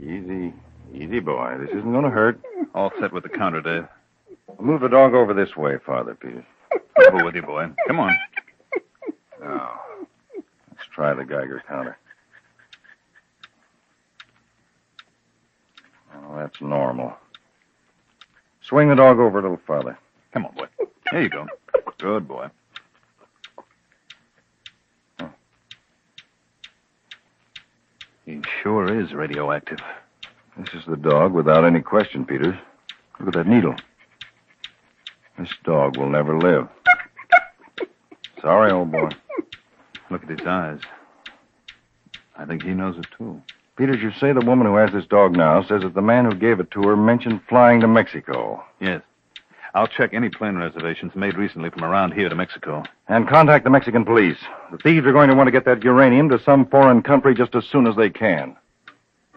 Easy. Easy, boy. This isn't going to hurt. All set with the counter, Dave. Move the dog over this way, Father Peters. Over with you, boy. Come on. Now, let's try the Geiger counter. Oh, that's normal. Swing the dog over a little farther. Come on, boy. There you go. Good boy. Oh. He sure is radioactive. This is the dog without any question, Peters. Look at that needle. This dog will never live. Sorry, old boy. Look at his eyes. I think he knows it, too. Peters, you say the woman who has this dog now says that the man who gave it to her mentioned flying to Mexico. Yes. I'll check any plane reservations made recently from around here to Mexico. And contact the Mexican police. The thieves are going to want to get that uranium to some foreign country just as soon as they can.